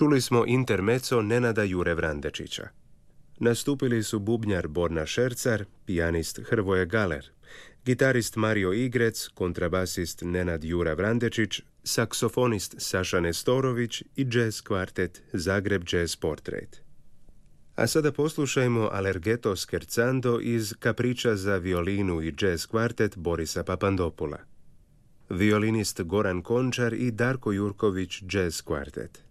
Čuli smo intermezzo Nenada Jure Vrandečića. Nastupili su bubnjar Borna Šercar, pijanist Hrvoje Galer, gitarist Mario Igrec, kontrabasist Nenad Jura Vrandečić, saksofonist Saša Nestorović i jazz kvartet Zagreb Jazz Portrait. A sada poslušajmo Allegretto scherzando iz Kapriča za violinu i jazz kvartet Borisa Papandopula. Violinist Goran Končar i Darko Jurković Jazz kvartet.